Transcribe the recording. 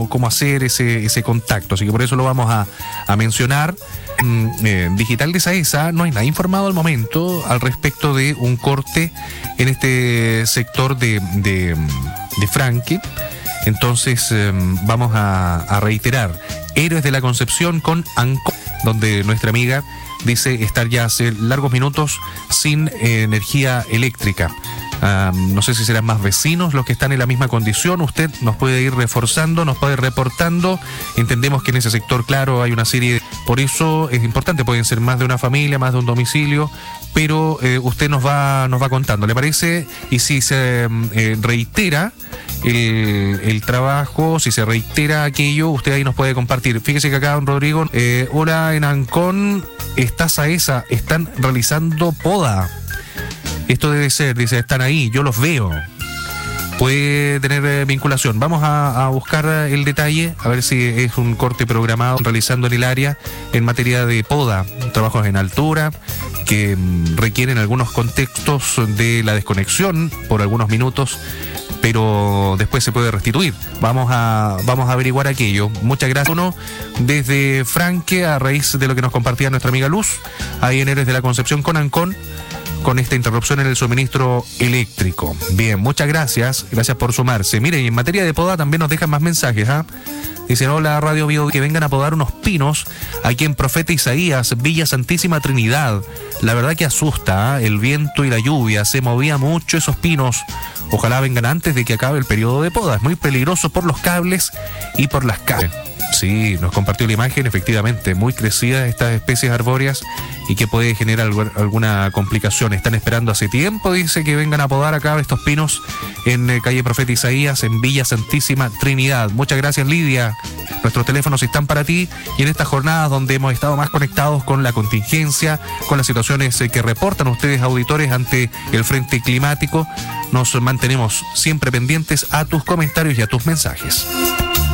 cómo hacer ese contacto, así que por eso lo vamos a mencionar. Digital de Saesa no hay nada informado al momento al respecto de un corte en este sector de Franque. Entonces vamos a reiterar: Héroes de la Concepción con Ancon, donde nuestra amiga dice estar ya hace largos minutos sin energía eléctrica. No sé si serán más vecinos los que están en la misma condición. Usted nos puede ir reforzando, nos puede ir reportando. Entendemos que en ese sector, claro, hay una serie por eso es importante, pueden ser más de una familia, más de un domicilio, pero usted nos va contando, ¿le parece? Y si se reitera el trabajo, si se reitera aquello, usted ahí nos puede compartir. Fíjese que acá, don Rodrigo, hola, en Ancón está Saesa, están realizando poda. Esto debe ser, dice, están ahí, yo los veo. Puede tener vinculación. Vamos a buscar el detalle, a ver si es un corte programado realizando en el área en materia de poda, trabajos en altura que requieren algunos contextos de la desconexión por algunos minutos, pero después se puede restituir. Vamos a averiguar aquello. Muchas gracias. Uno desde Franque, a raíz de lo que nos compartía nuestra amiga Luz, ahí en Héroes de la Concepción con Ancón, con esta interrupción en el suministro eléctrico. Bien, muchas gracias por sumarse. Miren, y en materia de poda también nos dejan más mensajes, ¿ah? Dicen, hola Radio Bio, que vengan a podar unos pinos aquí en Profeta Isaías, Villa Santísima Trinidad. La verdad que asusta, ¿eh? El viento y la lluvia, se movía mucho esos pinos. Ojalá vengan antes de que acabe el periodo de poda. Es muy peligroso por los cables y por las calles. Sí, nos compartió la imagen, efectivamente, muy crecidas estas especies arbóreas y que puede generar alguna complicación. Están esperando hace tiempo, dice, que vengan a podar acá estos pinos en calle Profeta Isaías, en Villa Santísima Trinidad. Muchas gracias, Lidia. Nuestros teléfonos están para ti y en estas jornadas donde hemos estado más conectados con la contingencia, con las situaciones que reportan ustedes, auditores, ante el frente climático, nos mantenemos siempre pendientes a tus comentarios y a tus mensajes.